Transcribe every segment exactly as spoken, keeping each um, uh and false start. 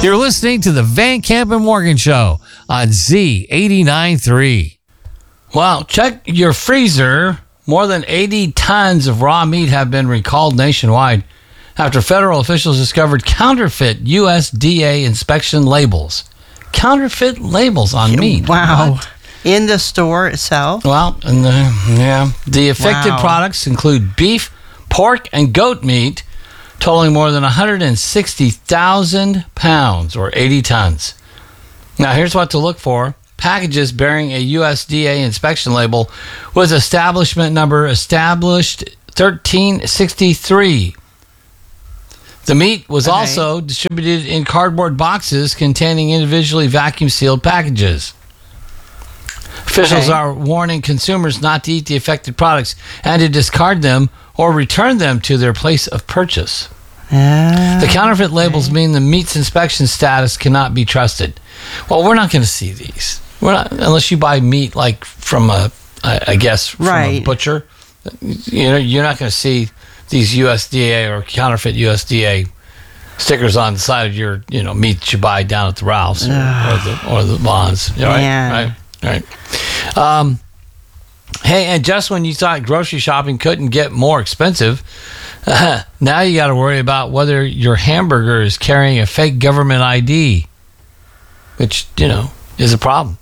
You're listening to the Van Camp and Morgan Show on Z eighty-nine point three. Well, check your freezer. More than eighty tons of raw meat have been recalled nationwide after federal officials discovered counterfeit U S D A inspection labels. Counterfeit labels on meat. Wow. What? In the store itself? Well, and the, yeah. The affected Wow. products include beef, pork, and goat meat, totaling more than one hundred sixty thousand pounds, or eighty tons. Now, here's what to look for. Packages bearing a U S D A inspection label with establishment number established thirteen sixty-three. The meat was Okay. also distributed in cardboard boxes containing individually vacuum-sealed packages. Officials Okay. are warning consumers not to eat the affected products and to discard them or return them to their place of purchase. Uh, The counterfeit labels mean the meat's inspection status cannot be trusted. Well, we're not going to see these. We're not, unless you buy meat like from a, I I guess, from a Right. butcher. You know, you're not going to see these U S D A or counterfeit U S D A stickers on the side of your, you know, meat that you buy down at the Ralph's or, or the or the Vons. Right, Man. right, right. Um, hey, and just when you thought grocery shopping couldn't get more expensive, uh, now you got to worry about whether your hamburger is carrying a fake government I D, which, you know, is a problem.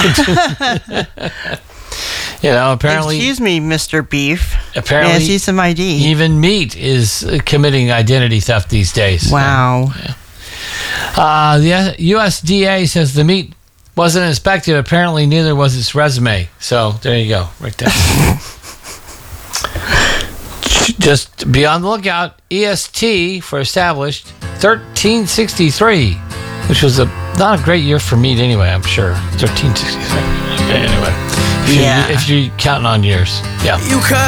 You know, apparently, Excuse me, Mister Beef. apparently, May I see some I D? even meat is uh, committing identity theft these days. Wow. Uh, the U S D A says the meat wasn't inspected. Apparently, neither was its resume. So there you go, right there. Just be on the lookout. E S T for established thirteen sixty-three, which was a not a great year for meat anyway. I'm sure thirteen sixty-three. Okay, anyway, if Yeah. you, if you're counting on years, yeah. You cut